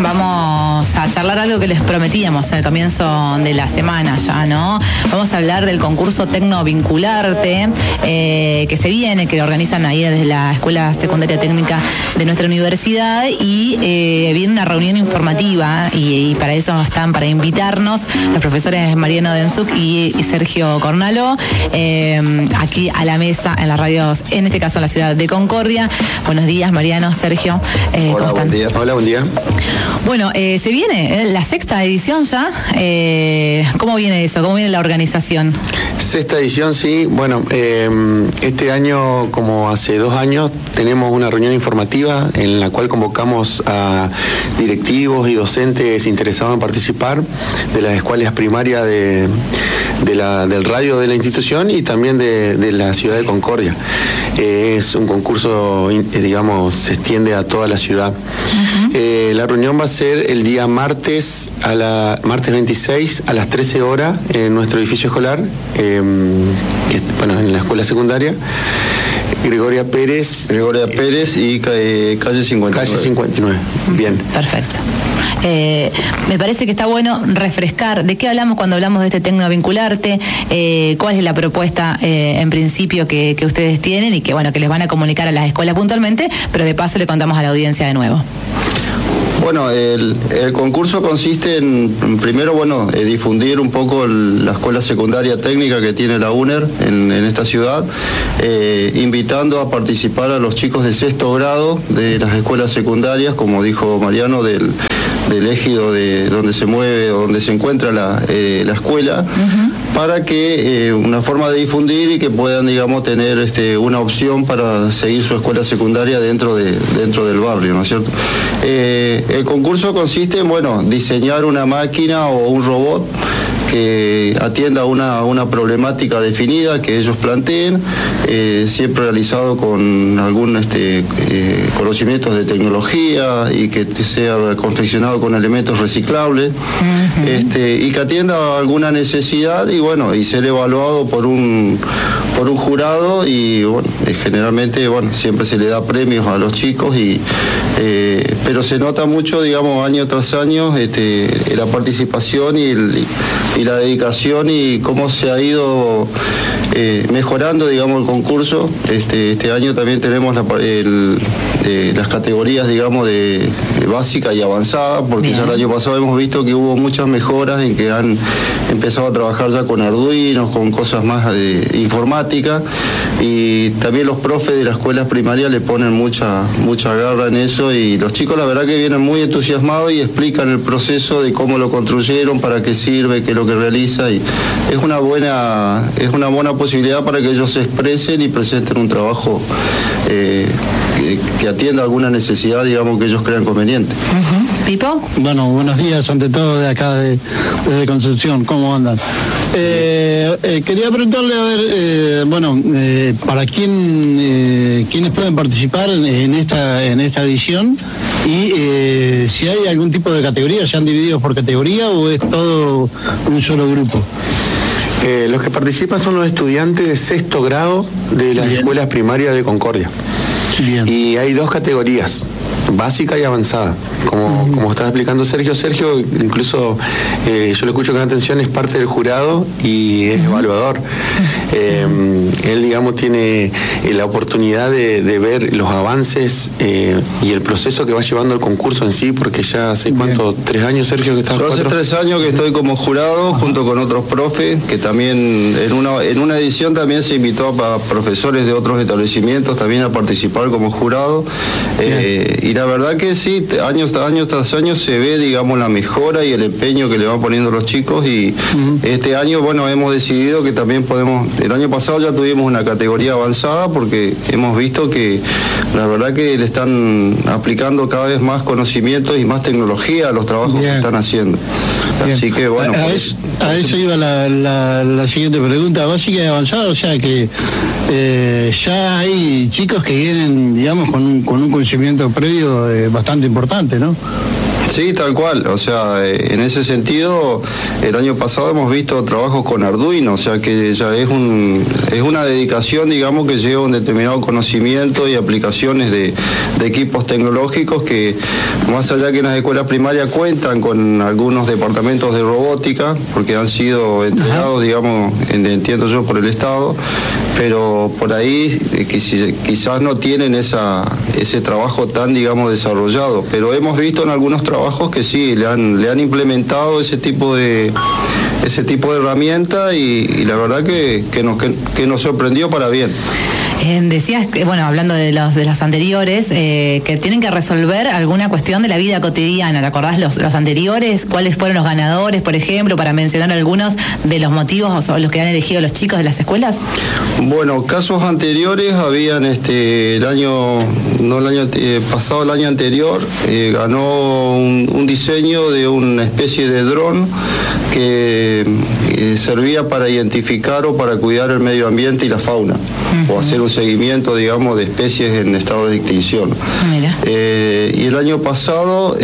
vamos a charlar algo que les prometíamos al comienzo de la semana ya, ¿no? Vamos a hablar del concurso Tecnovincularte, que se viene, que organizan ahí desde la Escuela Secundaria Técnica de nuestra universidad, y viene una reunión informativa, y para eso están, para invitarnos, los profesores Mariano Demsuk y Sergio Cornaló, aquí a la mesa en las radios, en este caso en la ciudad de Concordia. Buenos días, Mariano, Sergio. Hola, buen día. Hola, buen día. Bueno, se viene la sexta edición ya. ¿Cómo viene eso? ¿Cómo viene la organización? Sexta edición, sí. Bueno, este año, como hace 2 años, tenemos una reunión informativa en la cual convocamos a directivos y docentes interesados en participar de las escuelas primarias del radio de la institución y también de la ciudad de Concordia. Es un concurso, digamos, se extiende a toda la ciudad. La reunión va a ser el día martes 26 a las 13 horas en nuestro edificio escolar, en la escuela secundaria. Gregoria Pérez y calle 59. Calle 59, bien. Perfecto. Me parece que está bueno refrescar de qué hablamos cuando hablamos de este Tecnovincularte, cuál es la propuesta en principio que ustedes tienen y que les van a comunicar a las escuelas puntualmente, pero de paso le contamos a la audiencia de nuevo. Bueno, el concurso consiste en primero, difundir un poco la escuela secundaria técnica que tiene la UNER en esta ciudad, invitando a participar a los chicos de 6º grado de las escuelas secundarias, como dijo Mariano, del ejido de donde se mueve, donde se encuentra la escuela, para que una forma de difundir y que puedan, tener una opción para seguir su escuela secundaria dentro del barrio, ¿no es cierto? El concurso consiste en, diseñar una máquina o un robot que atienda una problemática definida que ellos planteen, siempre realizado con algún conocimientos de tecnología y que sea confeccionado con elementos reciclables, y que atienda alguna necesidad y ser evaluado por un jurado, y generalmente siempre se le da premios a los chicos, pero se nota mucho, año tras año, la participación y la dedicación y cómo se ha ido mejorando, el concurso. Este año también tenemos las categorías, de básica y avanzada, porque ya el año pasado hemos visto que hubo muchas mejoras en que han empezado a trabajar ya con Arduinos, con cosas más de informática, y también los profes de las escuelas primarias le ponen mucha garra en eso, y los chicos la verdad que vienen muy entusiasmados y explican el proceso de cómo lo construyeron, para qué sirve, qué es lo que realiza, y es una buena posibilidad para que ellos se expresen y presenten un trabajo que atienda alguna necesidad, que ellos crean conveniente. ¿Pipo? Bueno, buenos días, ante todo de acá desde Concepción, ¿cómo andan? Quería preguntarle, a ver, para quiénes pueden participar en esta edición, y si hay algún tipo de categoría, ¿se han dividido por categoría o es todo un solo grupo? Los que participan son los estudiantes de 6º grado de las escuelas primarias de Concordia. Bien. Y hay 2 categorías, básica y avanzada, como estaba explicando Sergio. Sergio, incluso yo lo escucho con atención, es parte del jurado y es evaluador. Él, tiene la oportunidad de ver los avances y el proceso que va llevando el concurso en sí, porque ya hace 3 años, Sergio, que estás. Yo hace 3 años que estoy como jurado, junto con otros profes, que también en una edición también se invitó a profesores de otros establecimientos también a participar como jurado, y la verdad que sí, año tras año se ve, la mejora y el empeño que le van poniendo los chicos, y este año, hemos decidido que también podemos. El año pasado ya tuvimos una categoría avanzada, porque hemos visto que la verdad que le están aplicando cada vez más conocimientos y más tecnología a los trabajos que están haciendo. Así que a eso iba la siguiente pregunta, básica y avanzada, o sea que ya hay chicos que vienen, con un conocimiento previo bastante importante, ¿no? Sí, tal cual. O sea, en ese sentido, el año pasado hemos visto trabajos con Arduino, o sea que ya es una dedicación, digamos, que lleva un determinado conocimiento y aplicaciones de equipos tecnológicos que, más allá que en las escuelas primarias cuentan con algunos departamentos de robótica, porque han sido entregados, digamos, entiendo yo, por el Estado, pero por ahí quizás no tienen ese trabajo tan, digamos, desarrollado, pero hemos visto en algunos trabajos que sí, le han implementado ese tipo de herramienta y la verdad que nos sorprendió para bien. Decías, bueno, hablando de los anteriores, que tienen que resolver alguna cuestión de la vida cotidiana. ¿Te acordás los anteriores? ¿Cuáles fueron los ganadores, por ejemplo, para mencionar algunos de los motivos o los que han elegido los chicos de las escuelas? Bueno, casos anteriores habían el año pasado, el año anterior, ganó un diseño de una especie de dron que servía para identificar o para cuidar el medio ambiente y la fauna, o hacer un seguimiento, digamos, de especies en estado de extinción. Y el año pasado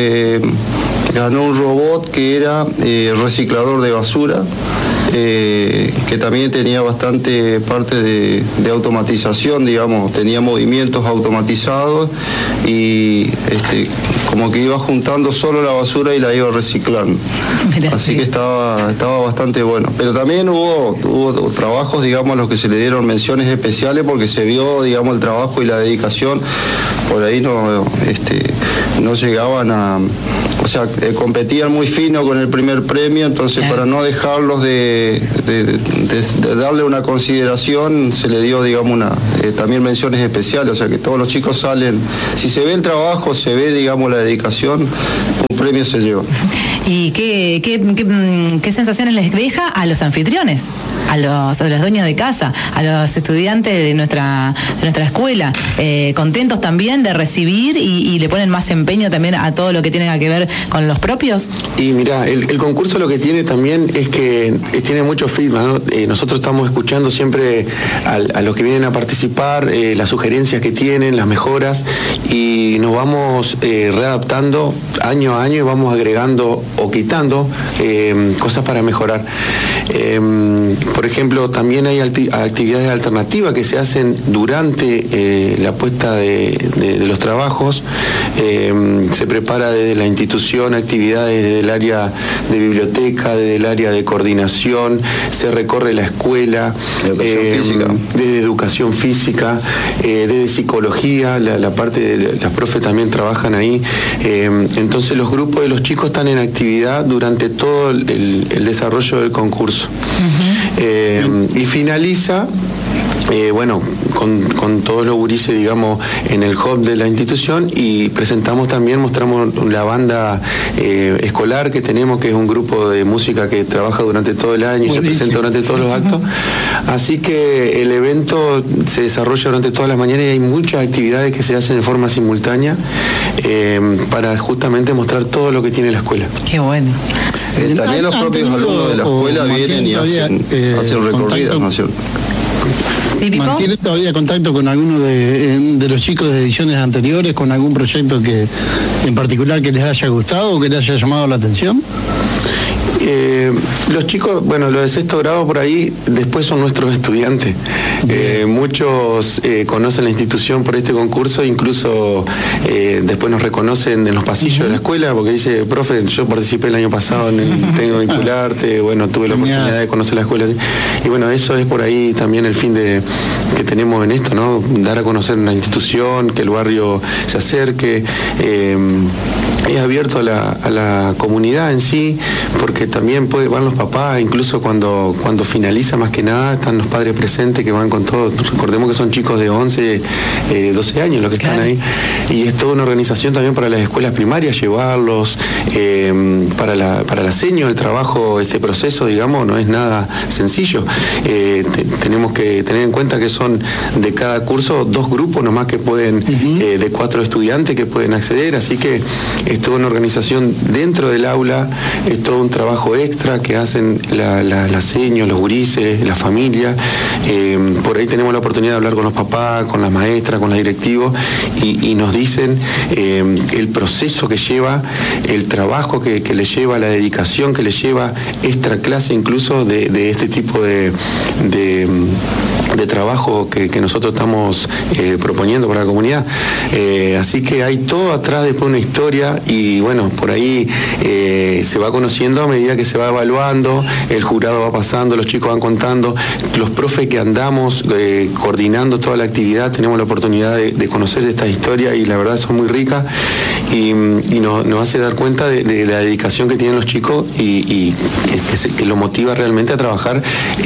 ganó un robot que era reciclador de basura, que también tenía bastante parte de automatización, digamos, tenía movimientos automatizados y como que iba juntando solo la basura y la iba reciclando. Así que estaba bastante bueno. Pero también hubo trabajos, digamos, a los que se le dieron menciones especiales porque se vio, digamos, el trabajo y la dedicación. Por ahí no llegaban a... O sea, competían muy fino con el primer premio, entonces para no dejarlos de darle una consideración, se le dio, digamos, también menciones especiales, o sea que todos los chicos salen, si se ve el trabajo, se ve, digamos, la dedicación, un premio se lleva. ¿Y qué sensaciones les deja a los anfitriones, a los dueños de casa, a los estudiantes de nuestra escuela? ¿Contentos también de recibir y le ponen más empeño también a todo lo que tiene que ver con los propios? Y mira, el concurso lo que tiene también es que tiene mucho feedback, ¿no? Nosotros estamos escuchando siempre a los que vienen a participar, las sugerencias que tienen, las mejoras, y nos vamos readaptando año a año y vamos agregando o quitando cosas para mejorar. Por ejemplo, también hay actividades alternativas que se hacen durante la puesta de los trabajos. Se prepara desde la institución actividades desde el área de biblioteca, desde el área de coordinación, se recorre la escuela, desde educación física, desde psicología, la parte de las profes también trabajan ahí. Entonces los grupos de los chicos están en actividad durante todo el desarrollo del concurso. Y finaliza con todos los gurises, digamos, en el hub de la institución, y mostramos la banda escolar que tenemos, que es un grupo de música que trabaja durante todo el año y se presenta durante todos los actos. Así que el evento se desarrolla durante todas las mañanas y hay muchas actividades que se hacen de forma simultánea para justamente mostrar todo lo que tiene la escuela. Qué bueno. También los propios alumnos de la escuela vienen y hacen recorridas, ¿no es cierto? ¿Sí, Pipo? ¿Mantiene todavía contacto con alguno de los chicos de ediciones anteriores, con algún proyecto que en particular que les haya gustado o que les haya llamado la atención? Los chicos, los de sexto grado por ahí después son nuestros estudiantes. Muchos conocen la institución por este concurso, incluso después nos reconocen en los pasillos de la escuela, porque dice, profe, yo participé el año pasado en el Técnico Vincularte, tuve la oportunidad de conocer la escuela. Y eso es por ahí también el fin que tenemos en esto, ¿no? Dar a conocer la institución, que el barrio se acerque. Es abierto a la comunidad en sí, porque también van los papás, incluso cuando finaliza, más que nada están los padres presentes que van con todo. Recordemos que son chicos de 11, 12 años los que están ahí, y es toda una organización también para las escuelas primarias, llevarlos, para la seño, el trabajo, este proceso, digamos, no es nada sencillo. Tenemos que tener en cuenta que son de cada curso 2 grupos nomás que pueden, de 4 estudiantes que pueden acceder, así que es toda una organización dentro del aula, es todo un trabajo trabajo extra que hacen las seños, los gurises, la familia. Por ahí tenemos la oportunidad de hablar con los papás, con las maestras, con los directivos, y nos dicen el proceso que lleva, el trabajo que le lleva, la dedicación que le lleva extra clase incluso de este tipo de trabajo que nosotros estamos proponiendo para la comunidad. Así que hay todo atrás después una historia, y bueno, por ahí se va conociendo a medida que se va evaluando, el jurado va pasando, los chicos van contando, los profes que andamos coordinando toda la actividad, tenemos la oportunidad de conocer estas historias, y la verdad son muy ricas, y nos hace dar cuenta de la dedicación que tienen los chicos, y que lo motiva realmente a trabajar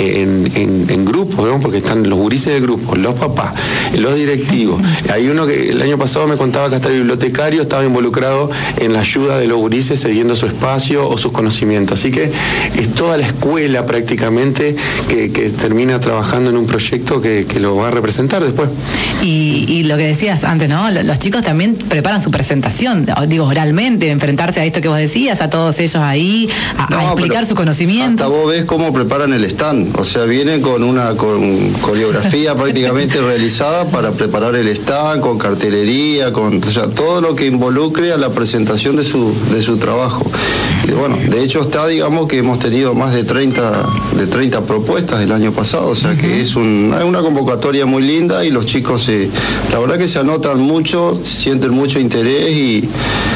en grupos, ¿no? Porque están los gurises del grupo, los papás, los directivos. Hay uno que el año pasado me contaba que hasta el bibliotecario estaba involucrado en la ayuda de los gurises, cediendo su espacio o sus conocimientos. Así que es toda la escuela prácticamente que termina trabajando en un proyecto que lo va a representar después. Y lo que decías antes, ¿no? Los chicos también preparan su presentación, digo, oralmente, enfrentarse a esto que vos decías, a todos ellos ahí, a explicar sus conocimientos. Hasta vos ves cómo preparan el stand, o sea, vienen con una coreografía prácticamente realizada para preparar el stand, con cartelería, o sea, todo lo que involucre a la presentación de su trabajo. Y bueno, de hecho digamos que hemos tenido más de 30 propuestas el año pasado, o sea que es una convocatoria muy linda, y los chicos la verdad que se anotan mucho, sienten mucho interés, y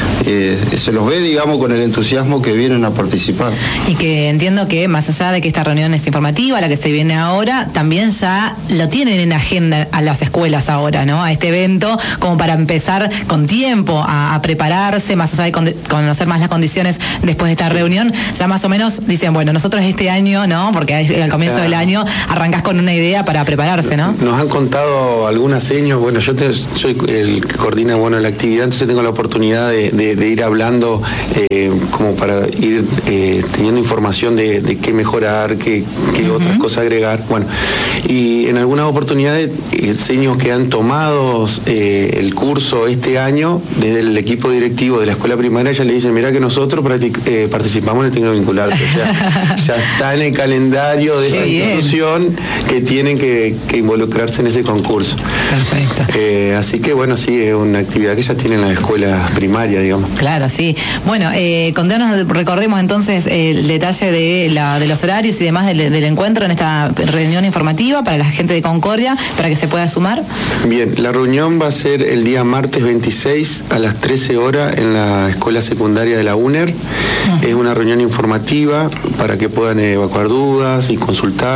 se los ve, digamos, con el entusiasmo que vienen a participar. Y que entiendo que más allá de que esta reunión es informativa, la que se viene ahora, también ya lo tienen en agenda a las escuelas ahora, ¿no? A este evento, como para empezar con tiempo a prepararse, más allá de conocer más las condiciones después de esta reunión, ya más o menos dicen, bueno, nosotros este año, ¿no? Porque al comienzo del año arrancás con una idea para prepararse, ¿no? Nos han contado algunas señas, bueno, yo soy el que coordina, bueno, la actividad, entonces tengo la oportunidad de ir hablando como para ir teniendo información de qué mejorar, qué otras cosas agregar. Bueno, y en algunas oportunidades, seños que han tomado el curso este año, desde el equipo directivo de la escuela primaria, ya le dicen, mirá que nosotros participamos en el Tecnovincularte. O sea, ya está en el calendario de esa institución que tienen que involucrarse en ese concurso. Perfecto. Así que bueno, sí, es una actividad que ya tienen las escuelas primarias, digamos. Claro, sí. Bueno, recordemos entonces el detalle de los horarios y demás del encuentro en esta reunión informativa para la gente de Concordia, para que se pueda sumar. Bien, la reunión va a ser el día martes 26 a las 13 horas en la escuela secundaria de la UNER. Es una reunión informativa para que puedan evacuar dudas y consultar.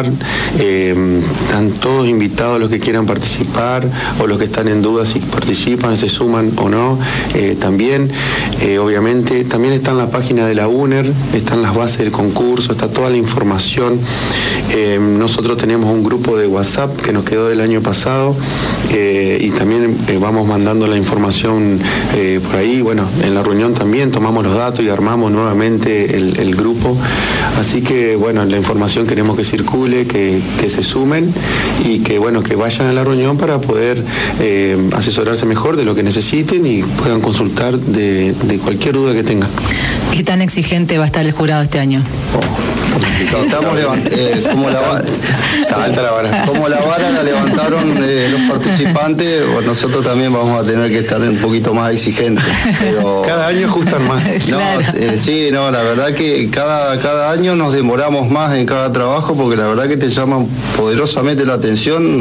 Están todos invitados los que quieran participar, o los que están en dudas si participan, se suman o no. También, obviamente, también está en la página de la UNER, están las bases del concurso, está toda la información. Nosotros tenemos un grupo de WhatsApp que nos quedó del año pasado, y también vamos mandando la información por ahí. Bueno, en la reunión también tomamos los datos y armamos nuevamente el grupo. Así que bueno, la información queremos que circule, que se sumen, y que bueno, que vayan a la reunión para poder asesorarse mejor de lo que necesiten y puedan consultar de cualquier duda que tengan. ¿Qué tan exigente va a estar el jurado este año? Estamos como está alta la vara. Como la vara la levantaron los participantes, bueno, nosotros también vamos a tener que estar un poquito más exigentes. Pero cada año ajustan más. No, sí, no, la verdad que cada año nos demoramos más en cada trabajo, porque la verdad que te llaman poderosamente la atención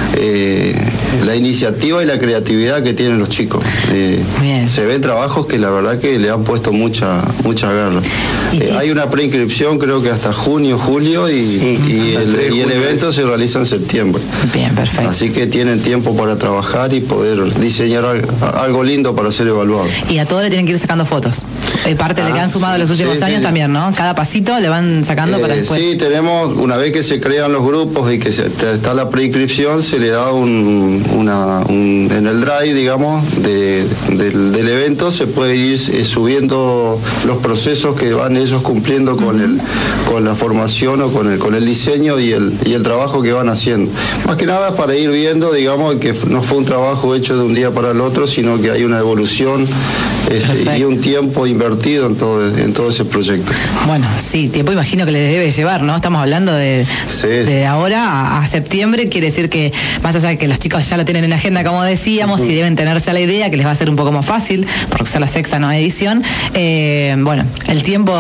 la iniciativa y la creatividad que tienen los chicos. Se ven trabajos que la verdad que le han puesto mucha garra. Hay una preinscripción, creo que hasta junio, julio, y el evento se realiza en septiembre. Bien, perfecto. Así que tienen tiempo para trabajar y poder diseñar algo lindo para ser evaluado. Y a todos le tienen que ir sacando fotos. Parte de que han sumado los últimos años también, ¿no? Cada pasito le van sacando para después. Sí, tenemos, una vez que se crean los grupos y que está la preinscripción, se le da en el drive, digamos, del evento, se puede ir subiendo los procesos que van ellos cumpliendo con la formación o con el diseño y el trabajo que van haciendo. Más que nada para ir viendo, digamos, que no fue un trabajo hecho de un día para el otro, sino que hay una evolución y un tiempo invertido en todo ese proyecto. Bueno, sí, tiempo imagino que les debe llevar, ¿no? Estamos hablando de ahora a septiembre, quiere decir que más allá de que los chicos ya lo tienen en la agenda, como decíamos, y deben tener ya la idea, que les va a ser un poco más fácil, porque es la sexta nueva edición, bueno, el tiempo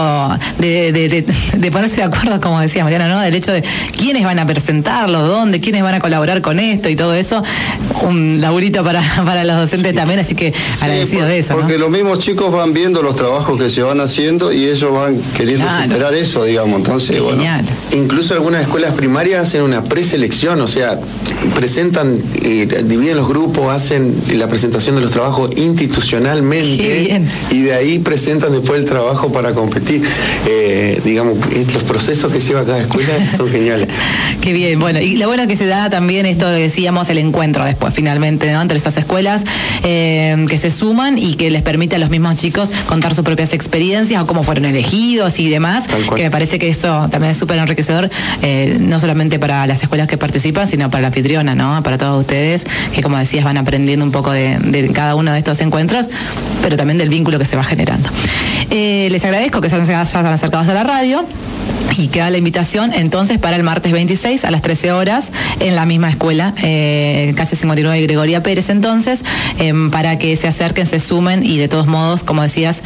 de ponerse de acuerdo, como decía Mariana, ¿no? Del hecho de quiénes van a presentarlo, dónde, quiénes van a colaborar con esto y todo eso, un laburito para los docentes también, así que agradecido de eso, porque los mismos chicos van viendo los trabajos que se van haciendo y ellos van queriendo superar eso, digamos, entonces, bueno. Genial. Incluso algunas escuelas primarias hacen una preselección, o sea, presentan, dividen los grupos, hacen la presentación de los trabajos institucionalmente y de ahí presentan después el trabajo para competir. Digamos, los procesos que lleva cada escuela son geniales. Qué bien, bueno, y lo bueno que se da también esto que decíamos, el encuentro después finalmente, ¿no? Entre esas escuelas que se suman y que les permite a los mismos chicos contar sus propias experiencias o cómo fueron elegidos y demás, que me parece que eso también es súper enriquecedor, no solamente para las escuelas que participan, sino para la anfitriona, ¿no? Para todos ustedes, que como decías van aprendiendo un poco de cada uno de estos encuentros, pero también del vínculo que se va generando. Les agradezco que se hayan acercado a la radio. Y queda la invitación entonces para el martes 26 a las 13 horas en la misma escuela, calle 59 y Gregoria Pérez, entonces, para que se acerquen, se sumen y de todos modos, como decías,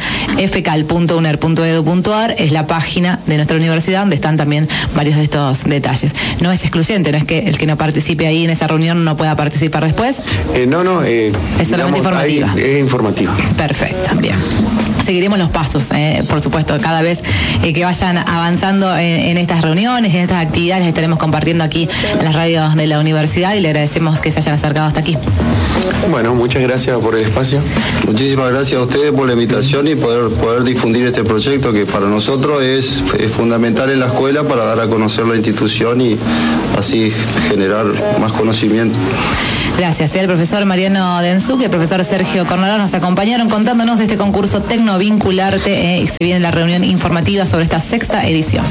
fcal.uner.edu.ar es la página de nuestra universidad donde están también varios de estos detalles. No es excluyente, no es que el que no participe ahí en esa reunión no pueda participar después. No, es solamente informativa. Es informativa. Perfecto, bien. Seguiremos los pasos, por supuesto, cada vez que vayan avanzando en estas reuniones, en estas actividades, las estaremos compartiendo aquí en las radios de la universidad y le agradecemos que se hayan acercado hasta aquí. Bueno, muchas gracias por el espacio. Muchísimas gracias a ustedes por la invitación y poder difundir este proyecto que para nosotros es fundamental en la escuela para dar a conocer la institución y así generar más conocimiento. Gracias. El profesor Mariano Denzuk y el profesor Sergio Cornalón nos acompañaron contándonos de este concurso Tecnovincularte y se viene la reunión informativa sobre esta sexta edición.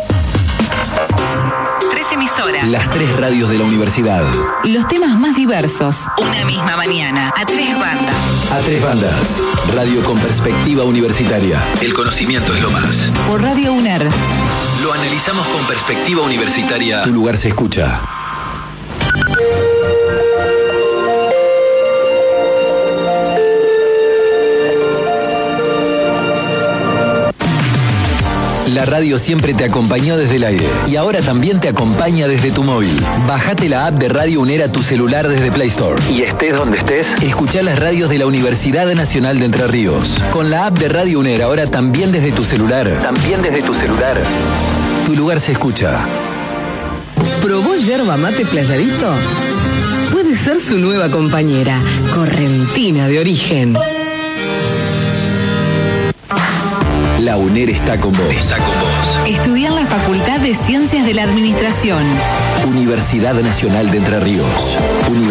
3 emisoras. Las 3 radios de la universidad. Los temas más diversos. Una misma mañana. A 3 bandas. A 3 bandas. Radio con perspectiva universitaria. El conocimiento es lo más. Por Radio UNER. Lo analizamos con perspectiva universitaria. Tu lugar se escucha. La radio siempre te acompañó desde el aire y ahora también te acompaña desde tu móvil. Bájate la app de Radio UNER a tu celular desde Play Store. Y estés donde estés, escuchá las radios de la Universidad Nacional de Entre Ríos. Con la app de Radio UNER ahora también desde tu celular. Tu lugar se escucha. ¿Probó yerba mate Playadito? Puede ser su nueva compañera, correntina de origen. La UNER está con vos. Estudia en la Facultad de Ciencias de la Administración. Universidad Nacional de Entre Ríos.